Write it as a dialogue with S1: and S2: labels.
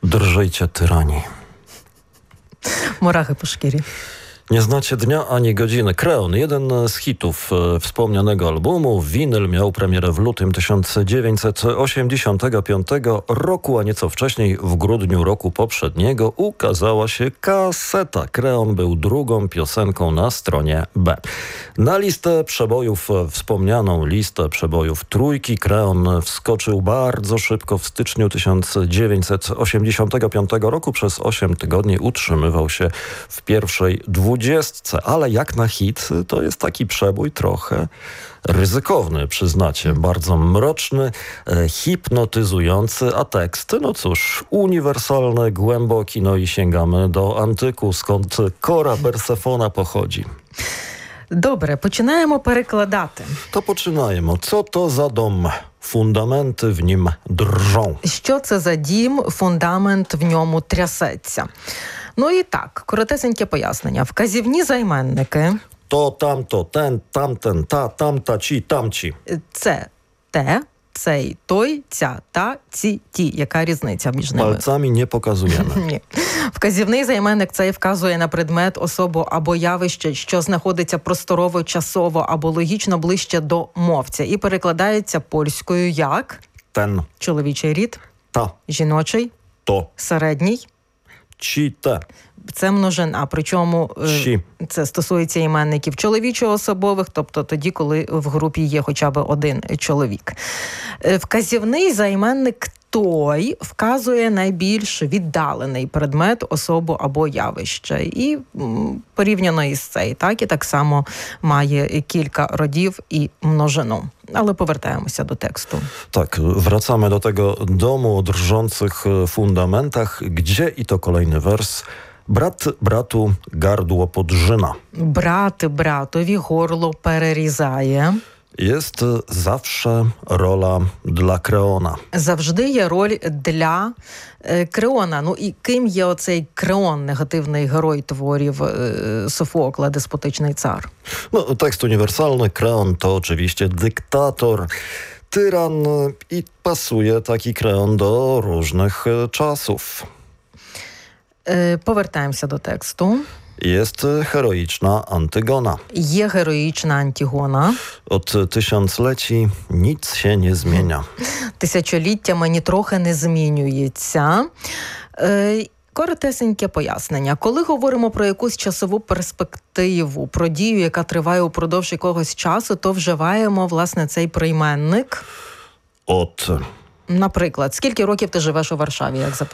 S1: Drżyjcie tyranii.
S2: Murachy po szkірі.
S1: Nie znacie dnia ani godziny. Kreon, jeden z hitów wspomnianego albumu. Winyl miał premierę w lutym 1985 roku, a nieco wcześniej, w grudniu roku poprzedniego, ukazała się kaseta. Kreon był drugą piosenką na stronie B. Na listę przebojów, wspomnianą listę przebojów trójki, Kreon wskoczył bardzo szybko w styczniu 1985 roku. Przez 8 tygodni utrzymywał się w pierwszej 20, ale jak na hit to jest taki przebój trochę ryzykowny, przyznacie. Bardzo mroczny, hipnotyzujący, a tekst, no cóż, uniwersalny, głęboki, no i sięgamy do antyku, skąd Kora Persefona pochodzi.
S2: Добре, починаємо перекладати.
S1: To poczynajmy. Co to za dom? Fundamenty w nim drżą.
S2: Що це за дім, фундамент в ньому трясеться? Ну і так, коротесеньке пояснення. Вказівні займенники.
S1: To, tamto, ten, tamten, ta, tamta, ci, tamci.
S2: Це те, цей, той, ця, та, ці, ті. Яка різниця між ними?
S1: Palcami nie pokazujemy.
S2: Ні. Вказівний займенник цей вказує на предмет, особу або явище, що знаходиться просторово, часово або логічно ближче до мовця. І перекладається польською як
S1: Ten,
S2: чоловічий рід,
S1: ta,
S2: жіночий,
S1: to,
S2: середній.
S1: ci, te.
S2: Це множина, причому
S1: Щі.
S2: це стосується іменників чоловічо-особових, тобто тоді, коли в групі є хоча б один чоловік. Вказівний займенник той вказує найбільш віддалений предмет, особу або явище. І порівняно із цей, так, і так само має кілька родів і множину. Ale powracamy do tekstu.
S1: Tak, wracamy do tego domu o drżących fundamentach, gdzie i to kolejny wers. Brat bratu gardło podrzyna.
S2: Брат братові горло перерізає.
S1: Jest zawsze rola dla Kreona.
S2: Завжди є роль для Креона. Ну і ким є оцей Креон, негативний герой творів Софокла, деспотичний цар?
S1: No, tekst uniwersalny. Kreon to oczywiście dyktator, tyran i pasuje taki Kreon do różnych czasów.
S2: Повертаємося до тексту.
S1: Jest heroiczna Antygona.
S2: Є героїчна Антігона.
S1: Od tysiącleci nic się nie zmienia.
S2: Тисячоліттями нітрохи не змінюється. Коротесеньке пояснення. Коли говоримо про якусь часову перспективу, про дію, яка триває упродовж якогось часу, то вживаємо, власне, цей прийменник.
S1: Od
S2: Наприклад, скільки років ти живеш у Варшаві, як